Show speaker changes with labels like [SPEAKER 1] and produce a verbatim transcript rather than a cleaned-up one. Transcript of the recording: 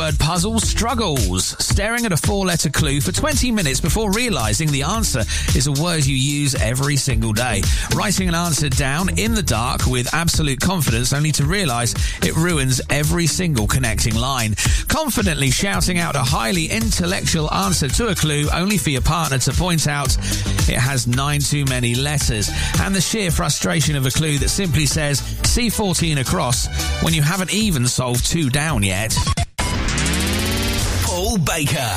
[SPEAKER 1] word puzzle struggles, staring at a four-letter clue for twenty minutes before realising the answer is a word you use every single day. Writing an answer down in the dark with absolute confidence only to realise it ruins every single connecting line. Confidently shouting out a highly intellectual answer to a clue only for your partner to point out it has nine too many letters. And the sheer frustration of a clue that simply says C fourteen across when you haven't even solved two down yet.
[SPEAKER 2] Paul Baker.